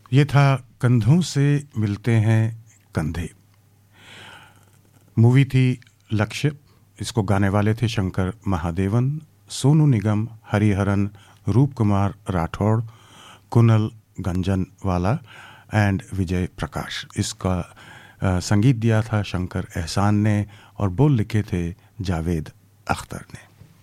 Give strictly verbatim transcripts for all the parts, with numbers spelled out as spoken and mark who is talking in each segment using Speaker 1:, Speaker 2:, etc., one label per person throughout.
Speaker 1: ये था कंधों से मिलते हैं कंधे। मूवी थी लक्ष्य। इसको गाने वाले थे शंकर महादेवन, सोनू निगम, हरिहरन, रूप कुमार राठौड़, कुनल गंजनवाला एंड विजय प्रकाश। इसका आ, संगीत दिया था शंकर एहसान ने और बोल लिखे थे जावेद अख्तर ने।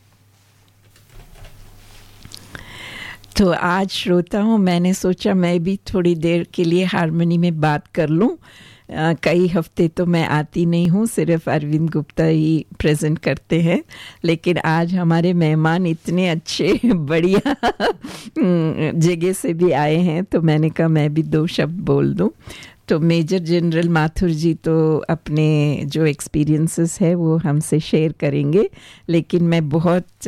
Speaker 2: तो आज श्रोताओं, मैंने सोचा मैं भी थोड़ी देर के लिए हारमोनी में बात कर लूं। आ, कई हफ्ते तो मैं आती नहीं हूँ, सिर्फ अरविंद गुप्ता ही प्रेजेंट करते हैं, लेकिन आज हमारे मेहमान इतने अच्छे बढ़िया जगह से भी आए हैं, तो मैंने कहा मैं भी दो शब्द बोल दूं। तो मेजर जनरल माथुर जी तो अपने जो एक्सपीरियंसेस है वो हमसे शेयर करेंगे, लेकिन मैं बहुत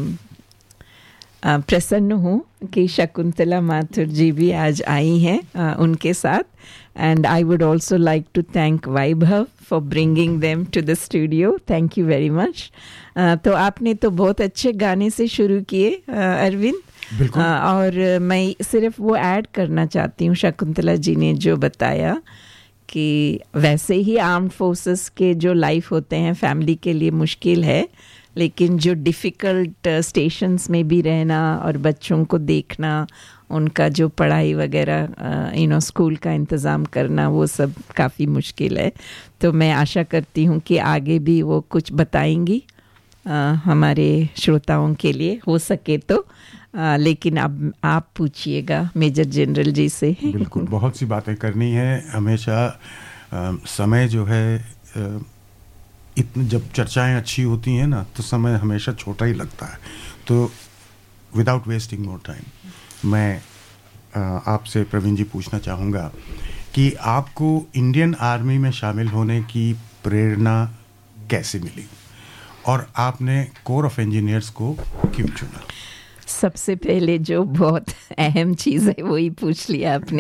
Speaker 2: आ, प्रसन्न हूँ कि शकुंतला माथुर जी भी आज आई हैं आ, उनके साथ। And I would also like to thank Vaibhav for bringing them to the studio. Thank you very much. तो आपने तो बहुत अच्छे गाने से शुरू किए अरविंद,
Speaker 1: बिल्कुल।
Speaker 2: आ, और मैं सिर्फ वो ऐड करना चाहती हूँ, शकुंतला जी ने जो बताया कि वैसे ही आर्म्ड फोर्सेस के जो लाइफ होते हैं फैमिली के लिए मुश्किल है, लेकिन जो डिफ़िकल्ट स्टेशंस में भी रहना और बच्चों को देखना, उनका जो पढ़ाई वगैरह यू नो स्कूल का इंतज़ाम करना, वो सब काफ़ी मुश्किल है। तो मैं आशा करती हूँ कि आगे भी वो कुछ बताएंगी आ, हमारे श्रोताओं के लिए, हो सके तो। आ, लेकिन अब आप पूछिएगा मेजर जनरल जी से।
Speaker 1: बिल्कुल, बहुत सी बातें करनी है। हमेशा आ, समय जो है आ, इतनी जब चर्चाएं अच्छी होती हैं ना, तो समय हमेशा छोटा ही लगता है। तो विदाउट वेस्टिंग मोर टाइम मैं आपसे प्रवीण जी पूछना चाहूँगा कि आपको इंडियन आर्मी में शामिल होने की प्रेरणा कैसे मिली और आपने कोर ऑफ इंजीनियर्स को क्यों चुना?
Speaker 2: सबसे पहले जो बहुत अहम चीज़ है वही पूछ लिया आपने।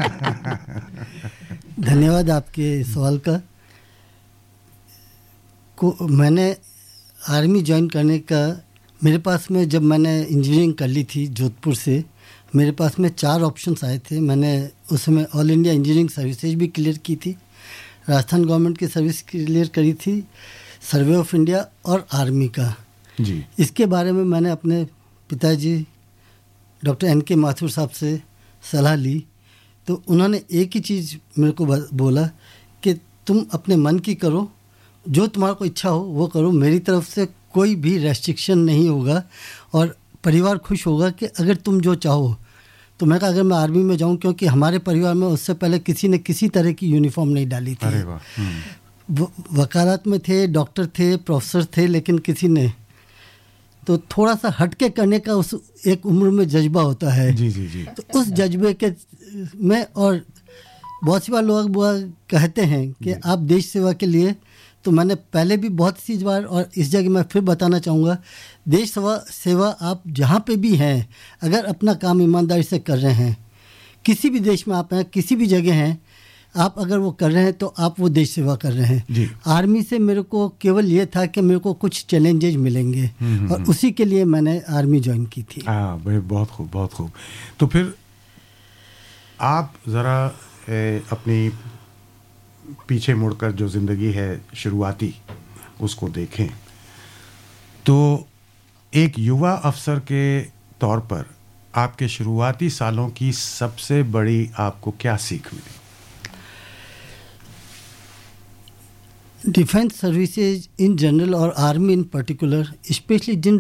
Speaker 3: धन्यवाद आपके सवाल का। को मैंने आर्मी ज्वाइन करने का, मेरे पास में जब मैंने इंजीनियरिंग कर ली थी जोधपुर से, मेरे पास में चार ऑप्शंस आए थे। मैंने उसमें ऑल इंडिया इंजीनियरिंग सर्विसेज भी क्लियर की थी, राजस्थान गवर्नमेंट की सर्विस क्लियर करी थी, सर्वे ऑफ इंडिया और आर्मी का
Speaker 1: जी।
Speaker 3: इसके बारे में मैंने अपने पिताजी डॉक्टर एन के माथुर साहब से सलाह ली, तो उन्होंने एक ही चीज़ मेरे को बोला कि तुम अपने मन की करो, जो तुम्हारा को इच्छा हो वो करो, मेरी तरफ से कोई भी रेस्ट्रिक्शन नहीं होगा और परिवार खुश होगा कि अगर तुम जो चाहो। तो मैं कहा अगर मैं आर्मी में जाऊं, क्योंकि हमारे परिवार में उससे पहले किसी ने किसी तरह की यूनिफॉर्म नहीं डाली थी।
Speaker 1: अरे वाह।
Speaker 3: वकालत में थे, डॉक्टर थे, प्रोफेसर थे, लेकिन किसी ने, तो थोड़ा सा हटके करने का उस एक उम्र में जज्बा होता है।
Speaker 1: जी जी जी।
Speaker 3: तो उस जज्बे के में, और बहुत सी बार लोग कहते हैं कि आप देश सेवा के लिए, तो मैंने पहले भी बहुत सी बार और इस जगह मैं फिर बताना चाहूँगा, देश सेवा सेवा आप जहाँ पे भी हैं, अगर अपना काम ईमानदारी से कर रहे हैं, किसी भी देश में आप हैं, किसी भी जगह हैं, आप अगर वो कर रहे हैं तो आप वो देश सेवा कर रहे हैं
Speaker 1: जी।
Speaker 3: आर्मी से मेरे को केवल ये था कि मेरे को कुछ चैलेंजेज मिलेंगे और उसी के लिए मैंने आर्मी ज्वाइन की थी।
Speaker 1: हाँ भाई, बहुत खूब बहुत खूब। तो फिर आप ज़रा अपनी पीछे मुड़कर जो ज़िंदगी है शुरुआती, उसको देखें तो एक युवा अफसर के तौर पर आपके शुरुआती सालों की सबसे बड़ी आपको क्या सीख मिली?
Speaker 3: डिफेंस सर्विसेज इन जनरल और आर्मी इन पर्टिकुलर, स्पेशली जिन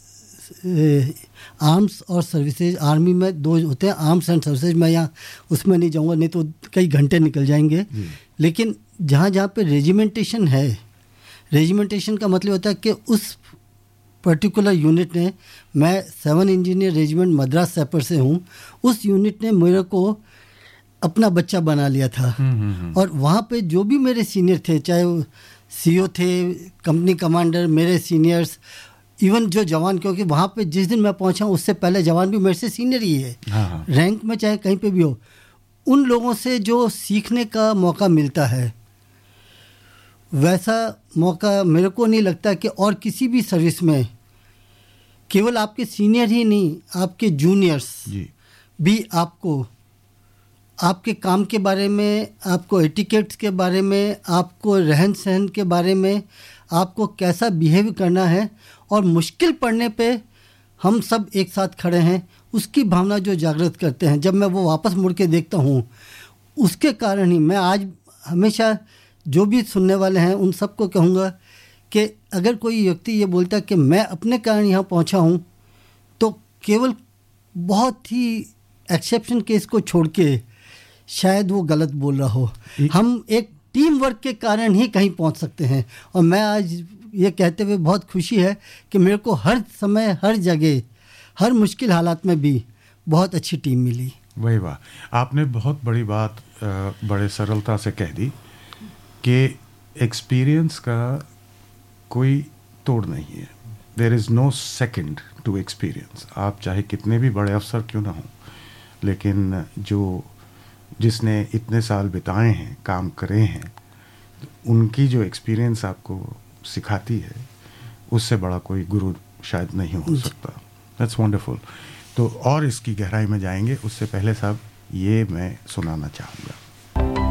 Speaker 3: आर्म्स और सर्विसेज, आर्मी में दो होते हैं, आर्म्स एंड सर्विसेज, मैं यहाँ उसमें नहीं जाऊँगा, नहीं तो कई घंटे निकल जाएंगे। लेकिन जहाँ जहाँ पे रेजिमेंटेशन है, रेजिमेंटेशन का मतलब होता है कि उस पर्टिकुलर यूनिट ने, मैं सेवन इंजीनियर रेजिमेंट मद्रास सैपर से हूँ, उस यूनिट ने मेरे को अपना बच्चा बना लिया था। और वहाँ पे जो भी मेरे सीनियर थे, चाहे वो सीओ थे, कंपनी कमांडर, मेरे सीनियर्स, इवन जो जवान, क्योंकि वहाँ पे जिस दिन मैं पहुँचा उससे पहले जवान भी मेरे से सीनियर ही है,
Speaker 1: हाँ।
Speaker 3: रैंक में चाहे कहीं पे भी हो, उन लोगों से जो सीखने का मौका मिलता है, वैसा मौका मेरे को नहीं लगता कि और किसी भी सर्विस में, केवल आपके सीनियर ही नहीं, आपके जूनियर्स भी आपको आपके काम के बारे में, आपको एटिकेट्स के बारे में, आपको रहन सहन के बारे में, आपको कैसा बिहेव करना है, और मुश्किल पड़ने पे हम सब एक साथ खड़े हैं, उसकी भावना जो जागृत करते हैं। जब मैं वो वापस मुड़ के देखता हूँ, उसके कारण ही मैं आज हमेशा जो भी सुनने वाले हैं उन सबको कहूँगा कि अगर कोई व्यक्ति ये बोलता है कि मैं अपने कारण यहाँ पहुँचा हूँ, तो केवल बहुत ही एक्सेप्शन केस को छोड़ के शायद वो गलत बोल रहा हो। हम एक टीम वर्क के कारण ही कहीं पहुँच सकते हैं, और मैं आज ये कहते हुए बहुत खुशी है कि मेरे को हर समय, हर जगह, हर मुश्किल हालात में भी बहुत अच्छी टीम मिली।
Speaker 1: वही वाह, आपने बहुत बड़ी बात बड़े सरलता से कह दी कि एक्सपीरियंस का कोई तोड़ नहीं है। There is no second to experience. आप चाहे कितने भी बड़े अफसर क्यों ना हों, लेकिन जो जिसने इतने साल बिताए हैं, काम करे हैं, उनकी जो एक्सपीरियंस आपको सिखाती है, उससे बड़ा कोई गुरु शायद नहीं हो सकता। That's wonderful. तो और इसकी गहराई में जाएंगे, उससे पहले साहब ये मैं सुनाना चाहूँगा।